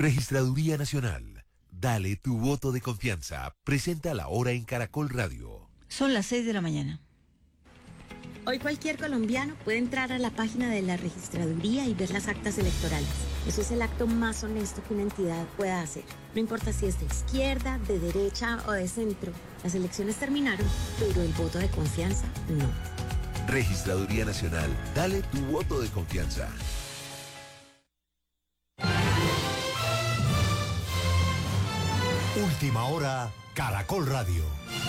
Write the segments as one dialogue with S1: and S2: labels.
S1: Registraduría Nacional. Dale tu voto de confianza. Presenta la hora en Caracol Radio.
S2: Son las 6 de la mañana.
S3: Hoy cualquier colombiano puede entrar a la página de la registraduría y ver las actas electorales. Eso es el acto más honesto que una entidad pueda hacer. No importa si es de izquierda, de derecha o de centro. Las elecciones terminaron, pero el voto de confianza no.
S1: Registraduría Nacional. Dale tu voto de confianza.
S4: Última hora, Caracol Radio.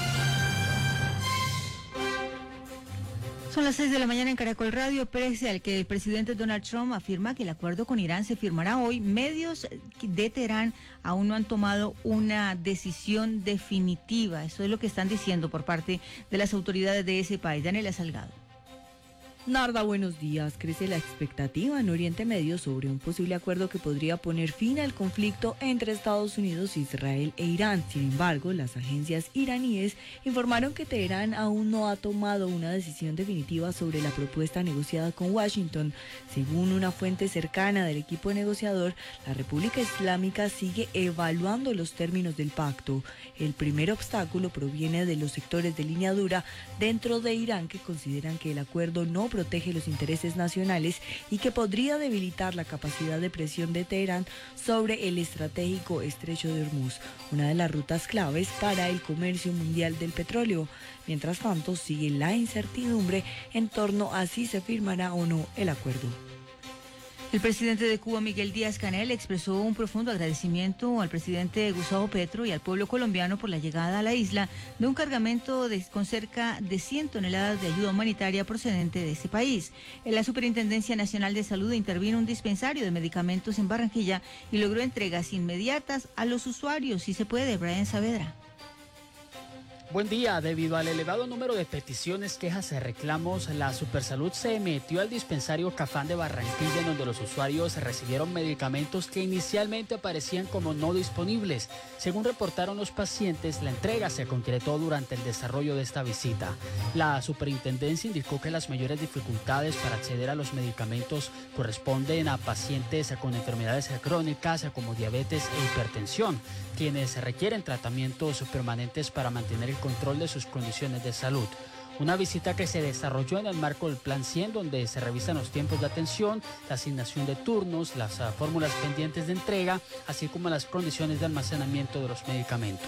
S2: Son las 6 de la mañana en Caracol Radio. Pese al que el presidente Donald Trump afirma que el acuerdo con Irán se firmará hoy, medios de Teherán aún no han tomado una decisión definitiva. Eso es lo que están diciendo por parte de las autoridades de ese país. Daniela Salgado.
S5: Narda, buenos días. Crece la expectativa en Oriente Medio sobre un posible acuerdo que podría poner fin al conflicto entre Estados Unidos, Israel e Irán. Sin embargo, las agencias iraníes informaron que Teherán aún no ha tomado una decisión definitiva sobre la propuesta negociada con Washington. Según una fuente cercana del equipo negociador, la República Islámica sigue evaluando los términos del pacto. El primer obstáculo proviene de los sectores de línea dura dentro de Irán que consideran que el acuerdo no protege los intereses nacionales y que podría debilitar la capacidad de presión de Teherán sobre el estratégico estrecho de Hormuz, una de las rutas claves para el comercio mundial del petróleo. Mientras tanto, sigue la incertidumbre en torno a si se firmará o no el acuerdo.
S2: El presidente de Cuba, Miguel Díaz-Canel, expresó un profundo agradecimiento al presidente Gustavo Petro y al pueblo colombiano por la llegada a la isla de un cargamento con cerca de 100 toneladas de ayuda humanitaria procedente de ese país. En la Superintendencia Nacional de Salud intervino un dispensario de medicamentos en Barranquilla y logró entregas inmediatas a los usuarios. Si se puede, Brian Saavedra.
S6: Buen día. Debido al elevado número de peticiones, quejas y reclamos, la Supersalud se metió al dispensario Cafán de Barranquilla, en donde los usuarios recibieron medicamentos que inicialmente aparecían como no disponibles. Según reportaron los pacientes, la entrega se concretó durante el desarrollo de esta visita. La superintendencia indicó que las mayores dificultades para acceder a los medicamentos corresponden a pacientes con enfermedades crónicas como diabetes e hipertensión, quienes requieren tratamientos permanentes para mantener el control de sus condiciones de salud. Una visita que se desarrolló en el marco del Plan 100, donde se revisan los tiempos de atención, la asignación de turnos, las fórmulas pendientes de entrega, así como las condiciones de almacenamiento de los medicamentos.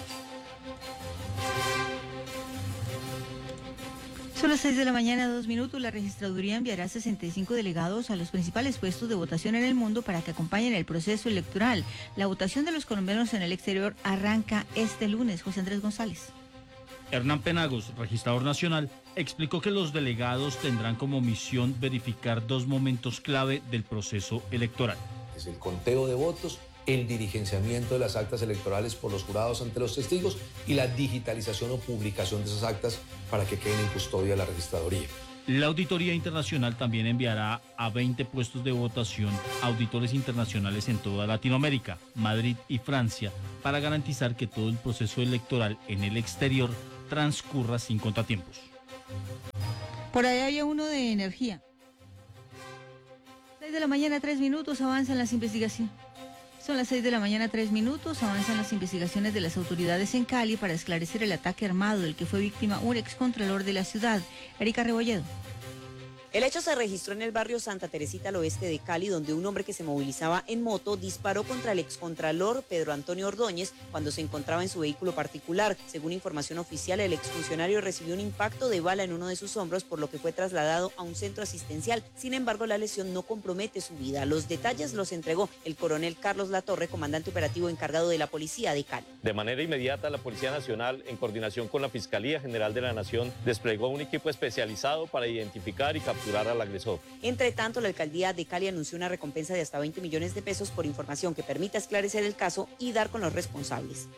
S2: Son las 6 de la mañana, 2 minutos. La registraduría enviará 65 delegados a los principales puestos de votación en el mundo para que acompañen el proceso electoral. La votación de los colombianos en el exterior arranca este lunes. José Andrés González.
S7: Hernán Penagos, registrador nacional, explicó que los delegados tendrán como misión verificar dos momentos clave del proceso electoral.
S8: Es el conteo de votos, el diligenciamiento de las actas electorales por los jurados ante los testigos y la digitalización o publicación de esas actas para que queden en custodia de la registraduría.
S7: La Auditoría Internacional también enviará a 20 puestos de votación auditores internacionales en toda Latinoamérica, Madrid y Francia, para garantizar que todo el proceso electoral en el exterior transcurra sin contratiempos.
S2: Por ahí había uno de energía. 6 de la mañana, 3 minutos, avanzan las investigaciones. Son las 6 de la mañana, 3 minutos, avanzan las investigaciones de las autoridades en Cali para esclarecer el ataque armado del que fue víctima un excontralor de la ciudad. Erika Rebolledo.
S9: El hecho se registró en el barrio Santa Teresita al oeste de Cali, donde un hombre que se movilizaba en moto disparó contra el excontralor Pedro Antonio Ordóñez cuando se encontraba en su vehículo particular. Según información oficial, el exfuncionario recibió un impacto de bala en uno de sus hombros, por lo que fue trasladado a un centro asistencial. Sin embargo, la lesión no compromete su vida. Los detalles los entregó el coronel Carlos Latorre, comandante operativo encargado de la policía de Cali.
S10: De manera inmediata, la Policía Nacional, en coordinación con la Fiscalía General de la Nación, desplegó un equipo especializado para identificar y capturar al agresor.
S9: Entre tanto, la alcaldía de Cali anunció una recompensa de hasta 20 millones de pesos por información que permita esclarecer el caso y dar con los responsables.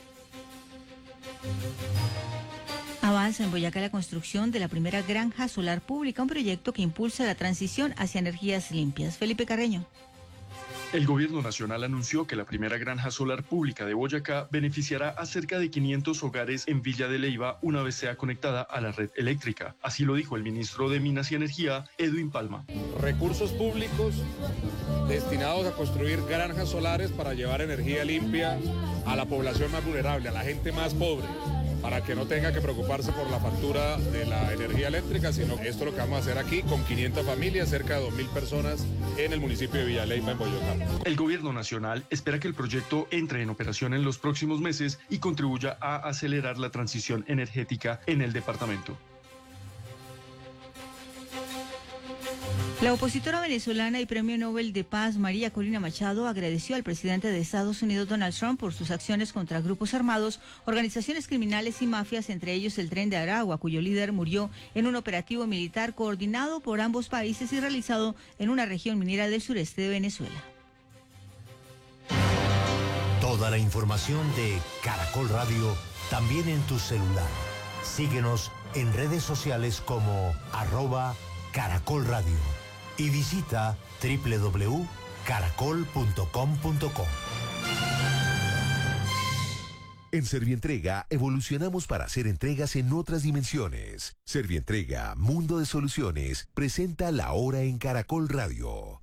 S2: Avanza en Boyacá la construcción de la primera granja solar pública, un proyecto que impulsa la transición hacia energías limpias. Felipe Carreño.
S11: El gobierno nacional anunció que la primera granja solar pública de Boyacá beneficiará a cerca de 500 hogares en Villa de Leyva una vez sea conectada a la red eléctrica. Así lo dijo el ministro de Minas y Energía, Edwin Palma.
S12: Recursos públicos destinados a construir granjas solares para llevar energía limpia a la población más vulnerable, a la gente más pobre, para que no tenga que preocuparse por la factura de la energía eléctrica, sino que esto es lo que vamos a hacer aquí con 500 familias, cerca de 2.000 personas en el municipio de Villaleyva, en Boyacá.
S11: El gobierno nacional espera que el proyecto entre en operación en los próximos meses y contribuya a acelerar la transición energética en el departamento.
S2: La opositora venezolana y Premio Nobel de Paz, María Corina Machado, agradeció al presidente de Estados Unidos, Donald Trump, por sus acciones contra grupos armados, organizaciones criminales y mafias, entre ellos el Tren de Aragua, cuyo líder murió en un operativo militar coordinado por ambos países y realizado en una región minera del sureste de Venezuela.
S4: Toda la información de Caracol Radio también en tu celular. Síguenos en redes sociales como @Caracol Radio. Y visita www.caracol.com.co.
S1: En Servientrega evolucionamos para hacer entregas en otras dimensiones. Servientrega, Mundo de Soluciones, presenta La Hora en Caracol Radio.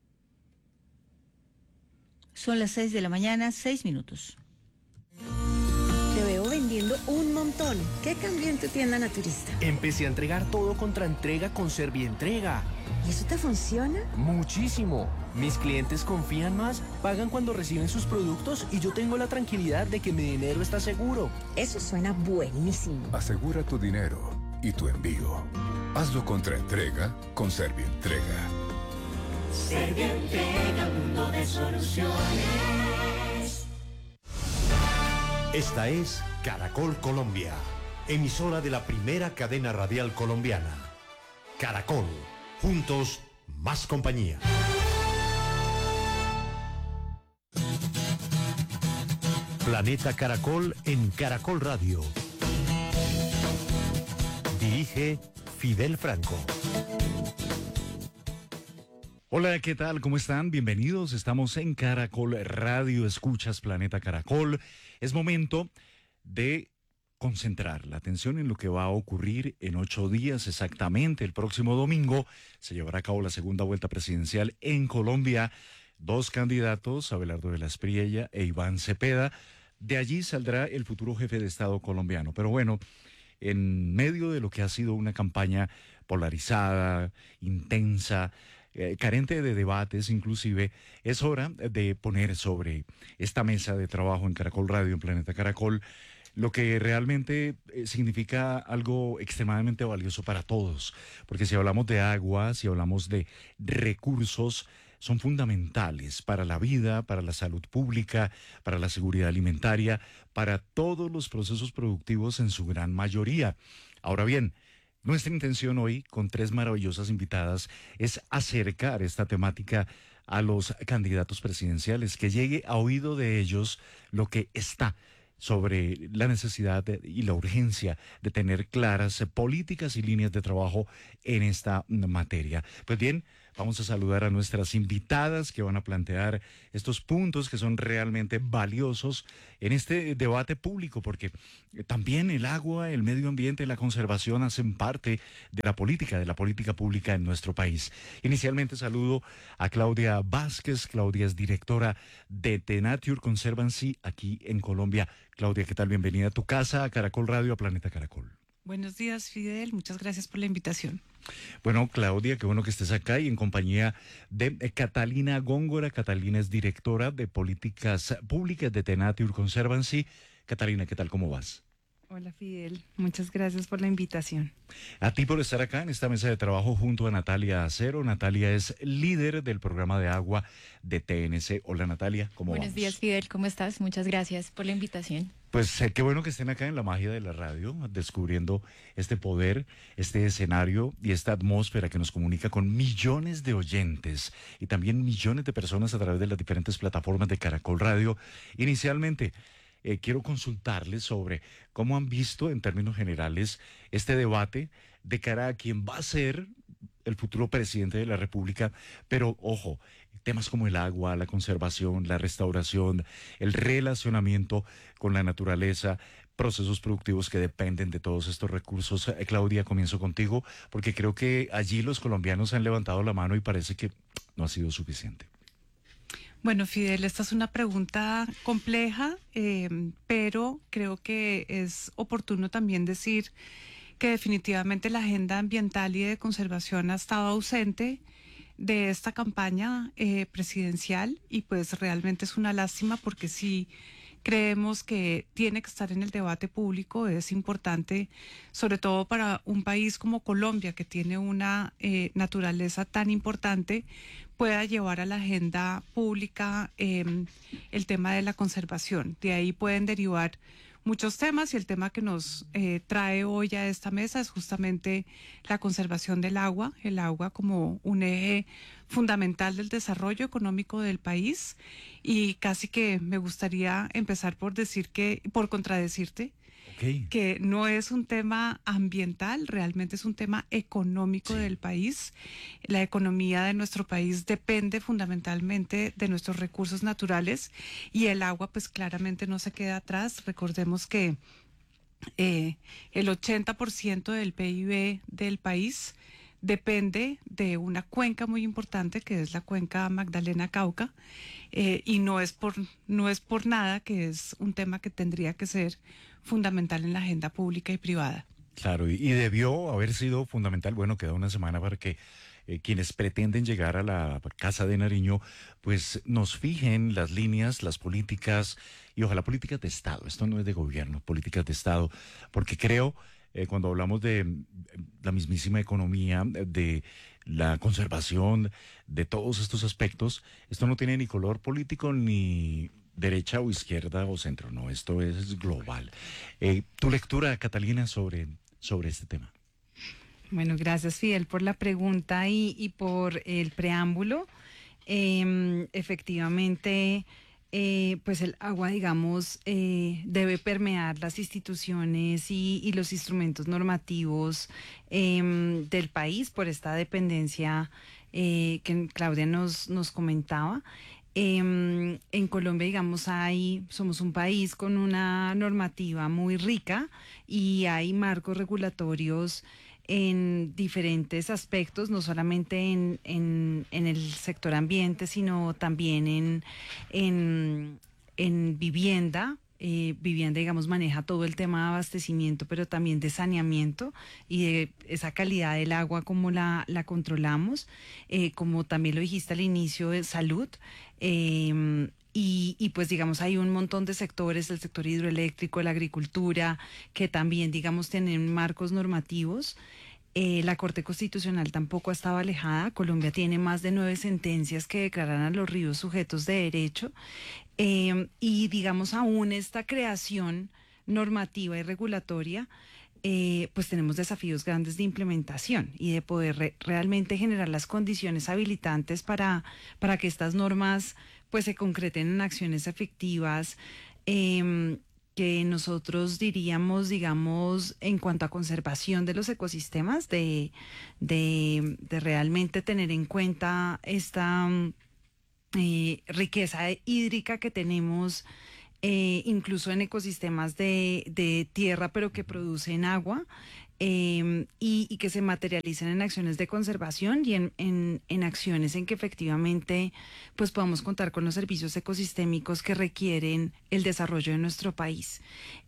S2: Son las 6 de la mañana, 6 minutos.
S3: Te veo vendiendo un montón. ¿Qué cambió en tu tienda naturista?
S13: Empecé a entregar todo contra entrega con Servientrega.
S3: ¿Y eso te funciona?
S13: Muchísimo. Mis clientes confían más, pagan cuando reciben sus productos y yo tengo la tranquilidad de que mi dinero está seguro.
S3: Eso suena buenísimo.
S14: Asegura tu dinero y tu envío. Hazlo contra entrega con Servientrega.
S15: Servientrega, mundo de soluciones.
S4: Esta es Caracol Colombia, emisora de la primera cadena radial colombiana. Caracol, juntos, más compañía. Planeta Caracol en Caracol Radio. Dirige Fidel Franco.
S16: Hola, ¿qué tal? ¿Cómo están? Bienvenidos. Estamos en Caracol Radio. Escuchas Planeta Caracol. Es momento de concentrar la atención en lo que va a ocurrir en 8 días exactamente. El próximo domingo se llevará a cabo la segunda vuelta presidencial en Colombia. 2 candidatos, Abelardo de la Espriella e Iván Cepeda. De allí saldrá el futuro jefe de Estado colombiano. Pero bueno, en medio de lo que ha sido una campaña polarizada, intensa, carente de debates inclusive, es hora de poner sobre esta mesa de trabajo en Caracol Radio, en Planeta Caracol, lo que realmente significa algo extremadamente valioso para todos, porque si hablamos de agua, si hablamos de recursos, son fundamentales para la vida, para la salud pública, para la seguridad alimentaria, para todos los procesos productivos en su gran mayoría. Ahora bien, nuestra intención hoy, con 3 maravillosas invitadas, es acercar esta temática a los candidatos presidenciales, que llegue a oído de ellos lo que está sobre la necesidad y la urgencia de tener claras políticas y líneas de trabajo en esta materia. Pues bien, vamos a saludar a nuestras invitadas que van a plantear estos puntos que son realmente valiosos en este debate público, porque también el agua, el medio ambiente, la conservación hacen parte de la política pública en nuestro país. Inicialmente saludo a Claudia Vázquez. Claudia es directora de The Nature Conservancy aquí en Colombia. Claudia, ¿qué tal? Bienvenida a tu casa, a Caracol Radio, a Planeta Caracol.
S17: Buenos días, Fidel. Muchas gracias por la invitación.
S16: Bueno, Claudia, qué bueno que estés acá y en compañía de Catalina Góngora. Catalina es directora de Políticas Públicas de The Nature Conservancy. Catalina, ¿qué tal? ¿Cómo vas?
S17: Hola, Fidel. Muchas gracias por la invitación.
S16: A ti por estar acá en esta mesa de trabajo junto a Natalia Acero. Natalia es líder del programa de agua de TNC. Hola, Natalia, ¿cómo vamos?
S18: Buenos días, Fidel. ¿Cómo estás? Muchas gracias por la invitación.
S16: Pues qué bueno que estén acá en la magia de la radio, descubriendo este poder, este escenario y esta atmósfera que nos comunica con millones de oyentes y también millones de personas a través de las diferentes plataformas de Caracol Radio. Inicialmente, quiero consultarles sobre cómo han visto en términos generales este debate de cara a quien va a ser el futuro presidente de la República, pero ojo, temas como el agua, la conservación, la restauración, el relacionamiento con la naturaleza, procesos productivos que dependen de todos estos recursos. Claudia, comienzo contigo, porque creo que allí los colombianos han levantado la mano y parece que no ha sido suficiente.
S17: Bueno, Fidel, esta es una pregunta compleja, pero creo que es oportuno también decir que definitivamente la agenda ambiental y de conservación ha estado ausente de esta campaña presidencial, y pues realmente es una lástima, porque sí creemos que tiene que estar en el debate público. Es importante, sobre todo para un país como Colombia, que tiene una naturaleza tan importante, pueda llevar a la agenda pública el tema de la conservación. De ahí pueden derivar muchos temas, y el tema que nos trae hoy a esta mesa es justamente la conservación del agua, el agua como un eje fundamental del desarrollo económico del país. Y casi que me gustaría empezar por contradecirte, que no es un tema ambiental, realmente es un tema económico del país. La economía de nuestro país depende fundamentalmente de nuestros recursos naturales, y el agua pues claramente no se queda atrás. Recordemos que el 80% del PIB del país depende de una cuenca muy importante, que es la cuenca Magdalena-Cauca, y no es por nada que es un tema que tendría que ser fundamental en la agenda pública y privada.
S16: Claro, y debió haber sido fundamental. Bueno, queda una semana para que quienes pretenden llegar a la Casa de Nariño, pues nos fijen las líneas, las políticas, y ojalá políticas de Estado. Esto no es de gobierno, políticas de Estado, porque creo, cuando hablamos de la mismísima economía, de la conservación, de todos estos aspectos, esto no tiene ni color político, ni derecha o izquierda o centro, no, esto es global. ¿Tu lectura, Catalina, sobre este tema?
S17: Bueno, gracias, Fidel, por la pregunta y por el preámbulo. Efectivamente, pues el agua, digamos, debe permear las instituciones y los instrumentos normativos del país, por esta dependencia que Claudia nos comentaba. En Colombia, digamos, somos un país con una normativa muy rica, y hay marcos regulatorios en diferentes aspectos, no solamente en el sector ambiente, sino también en vivienda. Vivienda, digamos, maneja todo el tema de abastecimiento, pero también de saneamiento y de esa calidad del agua, como la controlamos, como también lo dijiste al inicio, de salud. Y pues digamos hay un montón de sectores, el sector hidroeléctrico, la agricultura, que también digamos tienen marcos normativos. La Corte Constitucional tampoco ha estado alejada. Colombia tiene más de 9 sentencias que declaran a los ríos sujetos de derecho, y digamos aún esta creación normativa y regulatoria, pues tenemos desafíos grandes de implementación y de poder realmente generar las condiciones habilitantes para que estas normas pues se concreten en acciones efectivas, que nosotros diríamos, digamos, en cuanto a conservación de los ecosistemas, de realmente tener en cuenta esta riqueza hídrica que tenemos, incluso en ecosistemas de tierra, pero que producen agua, y que se materialicen en acciones de conservación y en acciones en que efectivamente pues podamos contar con los servicios ecosistémicos que requieren el desarrollo de nuestro país.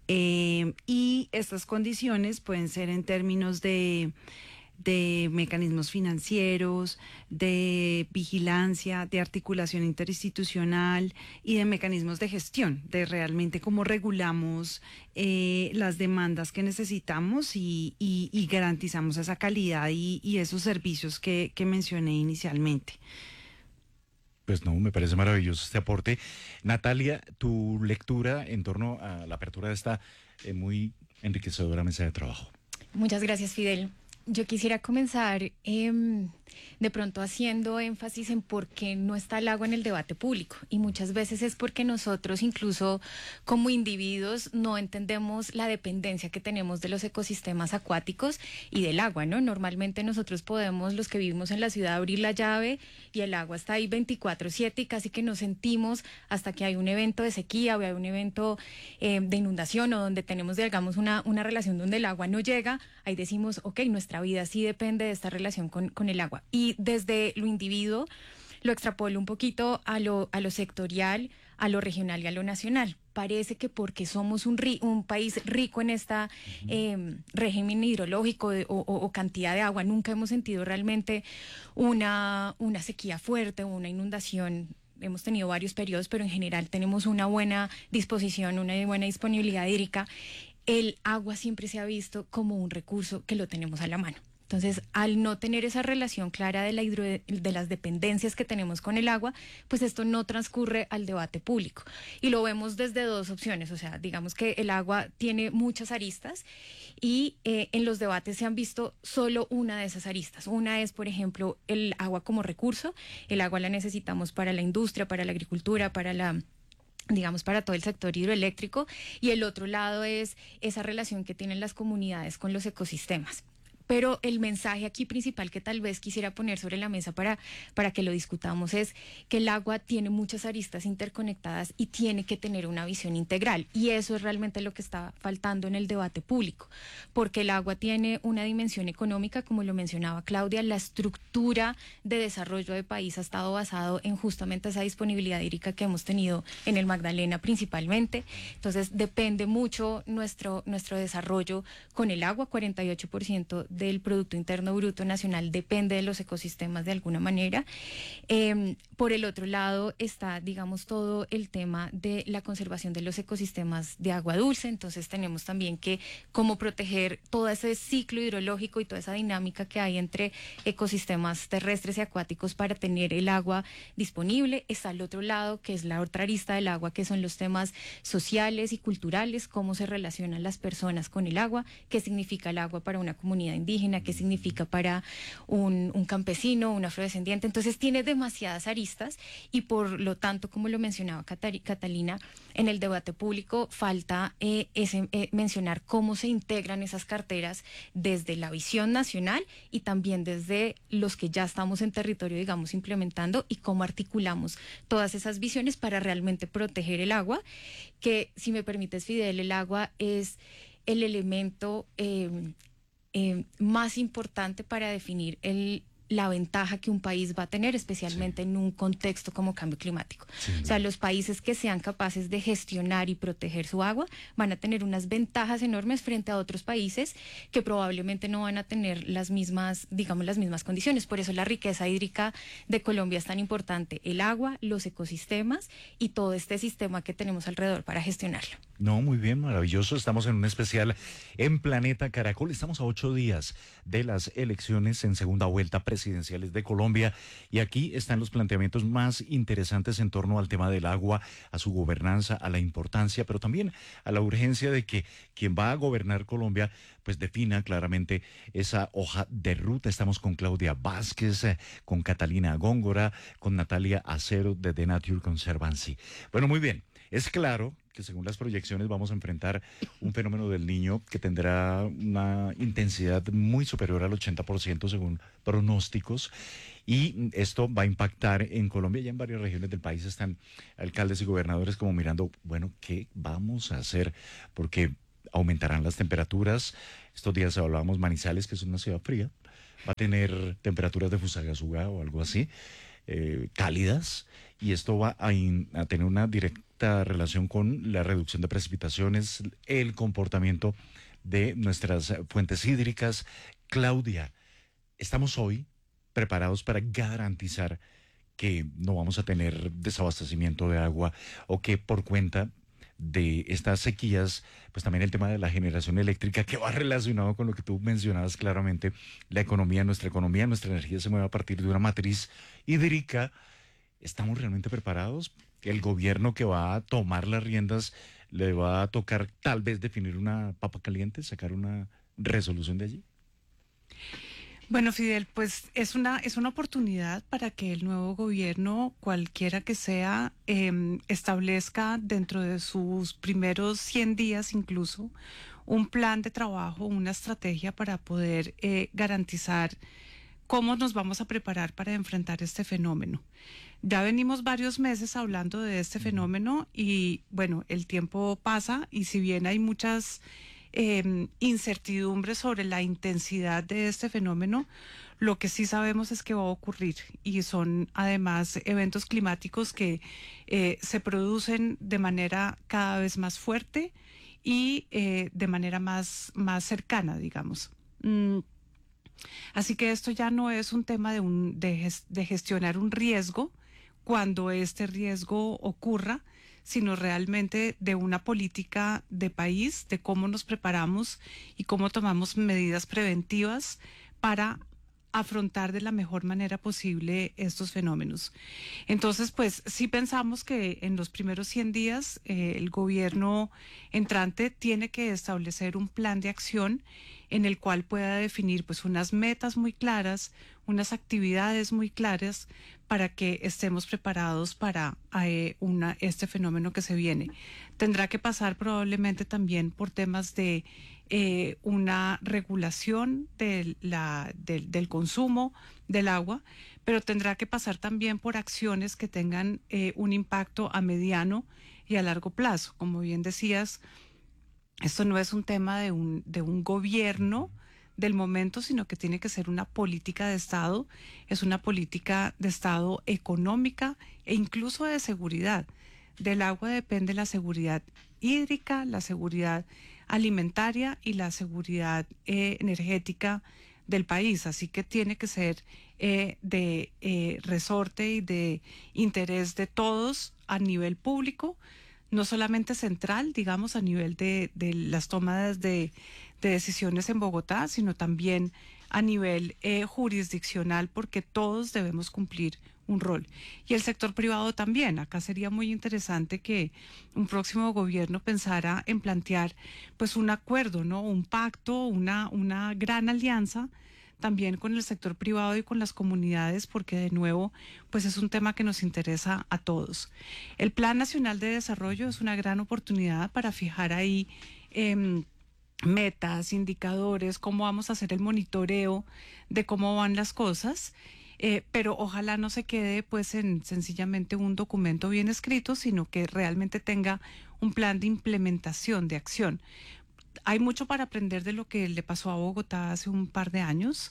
S17: Y estas condiciones pueden ser en términos de mecanismos financieros, de vigilancia, de articulación interinstitucional y de mecanismos de gestión, de realmente cómo regulamos las demandas que necesitamos y garantizamos esa calidad y esos servicios que mencioné inicialmente.
S16: Pues no, me parece maravilloso este aporte. Natalia, tu lectura en torno a la apertura de esta muy enriquecedora mesa de trabajo.
S18: Muchas gracias, Fidel. Yo quisiera comenzar de pronto haciendo énfasis en por qué no está el agua en el debate público, y muchas veces es porque nosotros incluso como individuos no entendemos la dependencia que tenemos de los ecosistemas acuáticos y del agua, ¿no? Normalmente nosotros podemos, los que vivimos en la ciudad, abrir la llave y el agua está ahí 24/7 y casi que no sentimos hasta que hay un evento de sequía o hay un evento de inundación, o donde tenemos, digamos, una relación donde el agua no llega. Ahí decimos, ok, nuestra vida sí depende de esta relación con el agua. Y desde lo individuo, lo extrapolo un poquito a lo sectorial, a lo regional y a lo nacional. Parece que porque somos un país rico en esta régimen hidrológico o cantidad de agua, nunca hemos sentido realmente una sequía fuerte o una inundación. Hemos tenido varios periodos, pero en general tenemos una buena disposición, una buena disponibilidad hídrica. El agua siempre se ha visto como un recurso que lo tenemos a la mano. Entonces, al no tener esa relación clara de las dependencias que tenemos con el agua, pues esto no transcurre al debate público. Y lo vemos desde dos opciones, o sea, digamos que el agua tiene muchas aristas y en los debates se han visto solo una de esas aristas. Una es, por ejemplo, el agua como recurso. El agua la necesitamos para la industria, para la agricultura, para todo el sector hidroeléctrico, y el otro lado es esa relación que tienen las comunidades con los ecosistemas. Pero el mensaje aquí principal que tal vez quisiera poner sobre la mesa para que lo discutamos es que el agua tiene muchas aristas interconectadas y tiene que tener una visión integral. Y eso es realmente lo que está faltando en el debate público, porque el agua tiene una dimensión económica, como lo mencionaba Claudia. La estructura de desarrollo del país ha estado basado en justamente esa disponibilidad hídrica que hemos tenido en el Magdalena principalmente. Entonces depende mucho nuestro desarrollo con el agua. 48% del Producto Interno Bruto Nacional depende de los ecosistemas de alguna manera. Por el otro lado está, digamos, todo el tema de la conservación de los ecosistemas de agua dulce. Entonces tenemos también que cómo proteger todo ese ciclo hidrológico y toda esa dinámica que hay entre ecosistemas terrestres y acuáticos para tener el agua disponible. Está al otro lado, que es la otra arista del agua, que son los temas sociales y culturales, cómo se relacionan las personas con el agua, qué significa el agua para una comunidad indígena, qué significa para un campesino, un afrodescendiente. Entonces tiene demasiadas aristas y por lo tanto, como lo mencionaba Catalina, en el debate público falta mencionar cómo se integran esas carteras desde la visión nacional y también desde los que ya estamos en territorio, digamos, implementando, y cómo articulamos todas esas visiones para realmente proteger el agua, que, si me permites, Fidel, el agua es el elemento más importante para definir la ventaja que un país va a tener, especialmente en un contexto como cambio climático. O sea, los países que sean capaces de gestionar y proteger su agua van a tener unas ventajas enormes frente a otros países que probablemente no van a tener las mismas condiciones. Por eso la riqueza hídrica de Colombia es tan importante: el agua, los ecosistemas y todo este sistema que tenemos alrededor para gestionarlo.
S16: No, muy bien, maravilloso. Estamos en un especial en Planeta Caracol. Estamos a 8 días de las elecciones en segunda vuelta presidenciales de Colombia, y aquí están los planteamientos más interesantes en torno al tema del agua, a su gobernanza, a la importancia, pero también a la urgencia de que quien va a gobernar Colombia pues defina claramente esa hoja de ruta. Estamos con Claudia Vázquez, con Catalina Góngora, con Natalia Acero de The Nature Conservancy. Bueno, muy bien. Es claro que según las proyecciones vamos a enfrentar un fenómeno del Niño que tendrá una intensidad muy superior al 80% según pronósticos, y esto va a impactar en Colombia. Ya en varias regiones del país están alcaldes y gobernadores como mirando, bueno, ¿qué vamos a hacer? Porque aumentarán las temperaturas. Estos días hablábamos Manizales, que es una ciudad fría, va a tener temperaturas de Fusagasugá o algo así, cálidas, y esto va a tener una directa relación con la reducción de precipitaciones, el comportamiento de nuestras fuentes hídricas. Claudia, ¿estamos hoy preparados para garantizar que no vamos a tener desabastecimiento de agua, o que por cuenta de estas sequías, pues también el tema de la generación eléctrica, que va relacionado con lo que tú mencionabas claramente, la economía, nuestra energía se mueve a partir de una matriz hídrica? ¿Estamos realmente preparados? ¿El gobierno que va a tomar las riendas le va a tocar tal vez definir una papa caliente, sacar una resolución de allí?
S17: Bueno, Fidel, pues es una oportunidad para que el nuevo gobierno, cualquiera que sea, establezca dentro de sus primeros 100 días incluso un plan de trabajo, una estrategia para poder garantizar cómo nos vamos a preparar para enfrentar este fenómeno. Ya venimos varios meses hablando de este fenómeno y bueno, el tiempo pasa, y si bien hay muchas incertidumbres sobre la intensidad de este fenómeno, Lo que sí sabemos es que va a ocurrir y son además eventos climáticos que se producen de manera cada vez más fuerte y de manera más cercana, digamos. Así que esto ya no es un tema de gestionar un riesgo cuando este riesgo ocurra, sino realmente de una política de país, de cómo nos preparamos y cómo tomamos medidas preventivas para afrontar de la mejor manera posible estos fenómenos. Entonces, pues sí pensamos que en los primeros 100 días el gobierno entrante tiene que establecer un plan de acción en el cual pueda definir pues unas metas muy claras, unas actividades muy claras para que estemos preparados para este fenómeno que se viene. Tendrá que pasar probablemente también por temas de una regulación del consumo del agua, pero tendrá que pasar también por acciones que tengan un impacto a mediano y a largo plazo. Como bien decías, esto no es un tema de un gobierno del momento, sino que tiene que ser una política de Estado, es una política de Estado económica e incluso de seguridad. Del agua depende la seguridad hídrica, la seguridad alimentaria y la seguridad energética del país, así que tiene que ser de resorte y de interés de todos a nivel público, no solamente central, digamos, a nivel de las tomas de decisiones en Bogotá, sino también a nivel jurisdiccional, porque todos debemos cumplir un rol. Y el sector privado también. Acá sería muy interesante que un próximo gobierno pensara en plantear pues un acuerdo, ¿no? Un pacto, una gran alianza también con el sector privado y con las comunidades, porque de nuevo pues es un tema que nos interesa a todos. El Plan Nacional de Desarrollo es una gran oportunidad para fijar ahí metas, indicadores, cómo vamos a hacer el monitoreo de cómo van las cosas, pero ojalá no se quede pues en sencillamente un documento bien escrito, sino que realmente tenga un plan de implementación, de acción. Hay mucho para aprender de lo que le pasó a Bogotá hace un par de años.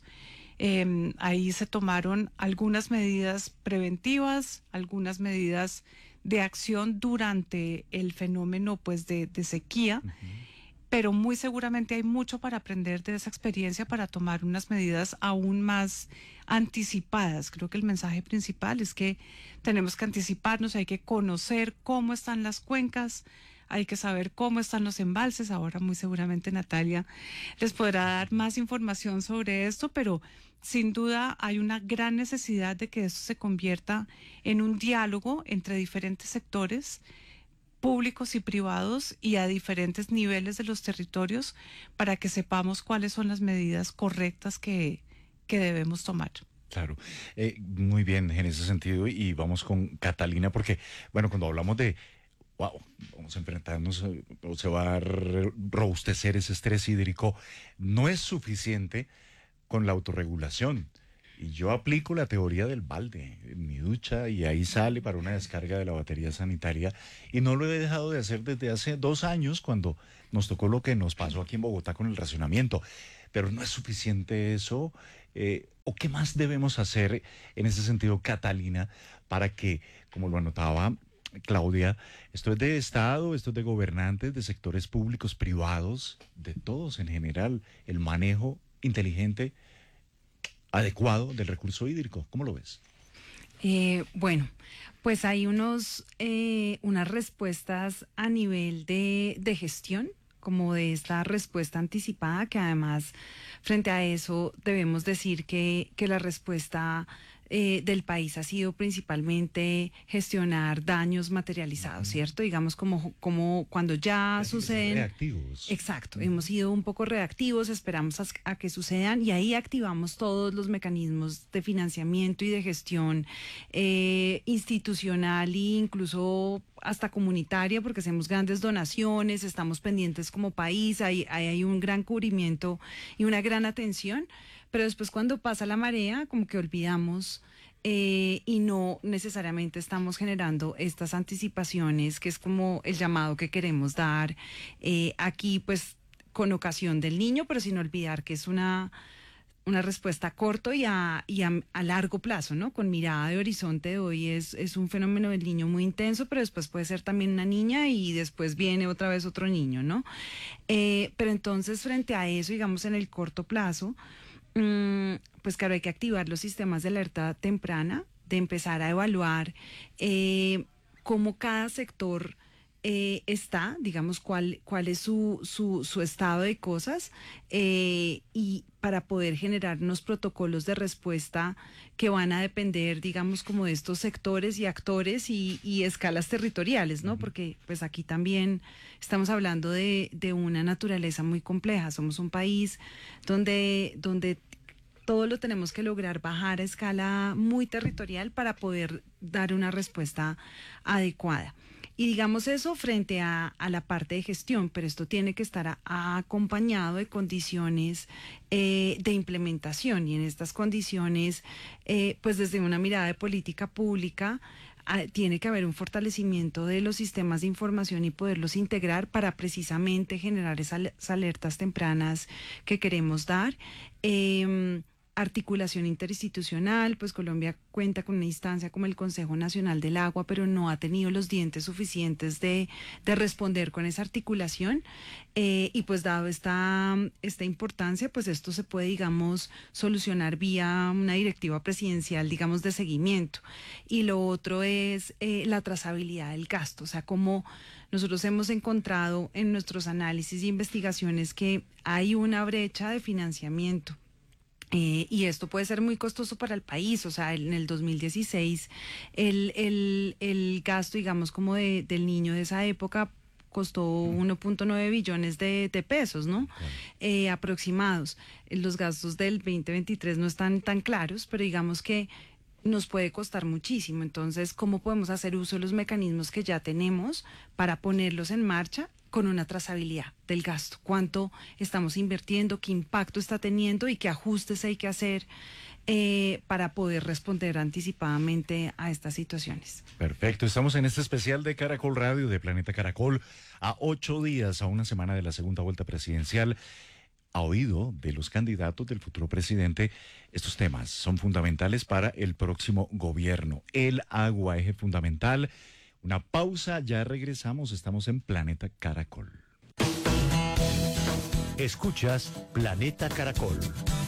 S17: Ahí se tomaron algunas medidas preventivas, algunas medidas de acción durante el fenómeno pues de sequía. Pero muy seguramente hay mucho para aprender de esa experiencia para tomar unas medidas aún más anticipadas. Creo que el mensaje principal es que tenemos que anticiparnos, hay que conocer cómo están las cuencas, hay que saber cómo están los embalses. Ahora muy seguramente Natalia les podrá dar más información sobre esto, pero sin duda hay una gran necesidad de que esto se convierta en un diálogo entre diferentes sectores públicos y privados y a diferentes niveles de los territorios para que sepamos cuáles son las medidas correctas que debemos tomar.
S16: Claro, muy bien en ese sentido, y vamos con Catalina porque, bueno, cuando hablamos de, wow, vamos a enfrentarnos, o se va a robustecer ese estrés hídrico, no es suficiente con la autorregulación. Y yo aplico la teoría del balde en mi ducha y ahí sale para una descarga de la batería sanitaria, y no lo he dejado de hacer desde hace 2 años cuando nos tocó lo que nos pasó aquí en Bogotá con el racionamiento. Pero no es suficiente eso. ¿O qué más debemos hacer en ese sentido, Catalina, para que, como lo anotaba Claudia, esto es de Estado, esto es de gobernantes, de sectores públicos, privados, de todos en general, el manejo inteligente, adecuado del recurso hídrico? ¿Cómo lo ves?
S19: Bueno, pues hay unas respuestas a nivel de gestión, como de esta respuesta anticipada, que además frente a eso debemos decir que la respuesta del país ha sido principalmente gestionar daños materializados, ¿cierto? Digamos como cuando ya suceden...
S16: Reactivos.
S19: Exacto, hemos sido un poco reactivos, esperamos a que sucedan y ahí activamos todos los mecanismos de financiamiento y de gestión institucional e incluso hasta comunitaria, porque hacemos grandes donaciones, estamos pendientes como país, hay un gran cubrimiento y una gran atención, pero después cuando pasa la marea como que olvidamos y no necesariamente estamos generando estas anticipaciones, que es como el llamado que queremos dar aquí pues con ocasión del niño, pero sin olvidar que es una una respuesta a corto y a largo plazo, ¿no? Con mirada de horizonte. Hoy es un fenómeno del niño muy intenso, pero después puede ser también una niña y después viene otra vez otro niño, ¿no? Pero entonces, frente a eso, digamos, en el corto plazo, pues claro, hay que activar los sistemas de alerta temprana, de empezar a evaluar cómo cada sector está, digamos, cuál es su estado de cosas, y para poder generar unos protocolos de respuesta que van a depender, digamos, como de estos sectores y actores y escalas territoriales, ¿no? Porque pues aquí también estamos hablando de una naturaleza muy compleja. Somos un país donde todo lo tenemos que lograr bajar a escala muy territorial para poder dar una respuesta adecuada. Y digamos eso frente a la parte de gestión, pero esto tiene que estar acompañado de condiciones de implementación, y en estas condiciones, pues desde una mirada de política pública, tiene que haber un fortalecimiento de los sistemas de información y poderlos integrar para precisamente generar esas alertas tempranas que queremos dar. Articulación interinstitucional, pues Colombia cuenta con una instancia como el Consejo Nacional del Agua, pero no ha tenido los dientes suficientes de responder con esa articulación, y pues dado esta importancia, pues esto se puede, digamos, solucionar vía una directiva presidencial, digamos, de seguimiento. Y lo otro es la trazabilidad del gasto, o sea, como nosotros hemos encontrado en nuestros análisis e investigaciones que hay una brecha de financiamiento. Y esto puede ser muy costoso para el país. O sea, en el 2016 el gasto, digamos, como del niño de esa época costó 1.9 billones de pesos, ¿no? Aproximados. Los gastos del 2023 no están tan claros, pero digamos que nos puede costar muchísimo. Entonces, ¿cómo podemos hacer uso de los mecanismos que ya tenemos para ponerlos en marcha con una trazabilidad del gasto? ¿Cuánto estamos invirtiendo? ¿Qué impacto está teniendo? ¿Y qué ajustes hay que hacer para poder responder anticipadamente a estas situaciones?
S16: Perfecto, estamos en este especial de Caracol Radio, de Planeta Caracol, a 8 días, a una semana de la segunda vuelta presidencial. Ha oído de los candidatos del futuro presidente. Estos temas son fundamentales para el próximo gobierno. El agua, eje fundamental. Una pausa, ya regresamos, estamos en Planeta Caracol.
S4: Escuchas Planeta Caracol.